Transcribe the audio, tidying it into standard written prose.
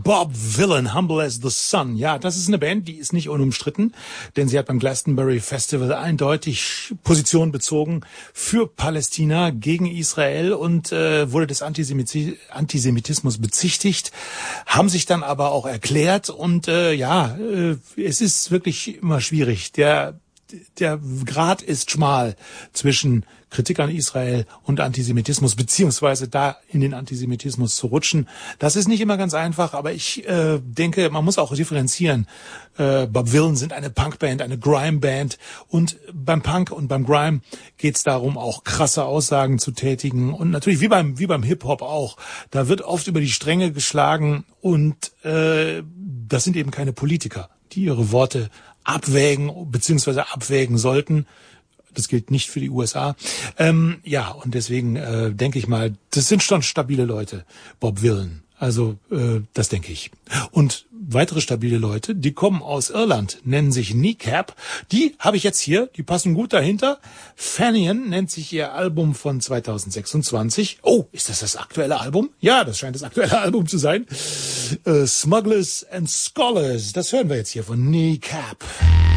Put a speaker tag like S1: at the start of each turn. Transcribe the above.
S1: Bob Vylan, Humble as the Sun. Ja, das ist eine Band, die ist nicht unumstritten, denn sie hat beim Glastonbury Festival eindeutig Position bezogen für Palästina gegen Israel und wurde des Antisemitismus bezichtigt, haben sich dann aber auch erklärt und es ist wirklich immer schwierig. Der Grat ist schmal zwischen Kritik an Israel und Antisemitismus, beziehungsweise da in den Antisemitismus zu rutschen. Das ist nicht immer ganz einfach, aber ich denke, man muss auch differenzieren. Bob Vylan sind eine Punkband, eine Grime-Band und beim Punk und beim Grime geht es darum, auch krasse Aussagen zu tätigen und natürlich wie beim Hip-Hop auch. Da wird oft über die Stränge geschlagen und das sind eben keine Politiker, die ihre Worte abwägen bzw. abwägen sollten. Das gilt nicht für die USA. Und deswegen denke ich mal, das sind schon stabile Leute, Bob Vylan. Also das denke ich. Und weitere stabile Leute, die kommen aus Irland, nennen sich Kneecap. Die habe ich jetzt hier, die passen gut dahinter. Fanion nennt sich ihr Album von 2026. Oh, ist das aktuelle Album? Ja, das scheint das aktuelle Album zu sein. Smugglers and Scholars, das hören wir jetzt hier von Kneecap.